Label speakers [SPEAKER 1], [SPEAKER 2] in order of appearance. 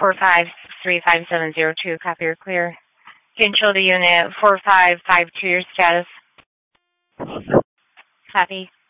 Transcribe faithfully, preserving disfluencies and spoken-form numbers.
[SPEAKER 1] four five three five seven zero two. Copy or clear. Control to unit four five five two, your status. Copy.